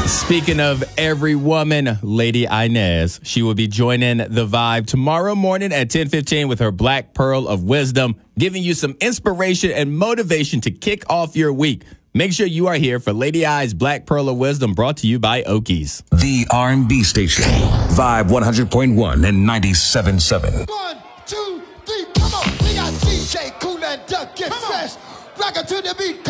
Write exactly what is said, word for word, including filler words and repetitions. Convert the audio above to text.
Speaking of every woman, Lady Inez, she will be joining The Vibe tomorrow morning at ten fifteen with her Black Pearl of Wisdom, giving you some inspiration and motivation to kick off your week. Make sure you are here for Lady I's Black Pearl of Wisdom, brought to you by Okies. The R and B station, Vibe one hundred point one and ninety-seven point seven. One, two, three, come on. We got D J Kool and Duck, get fresh. Rock it to the beat.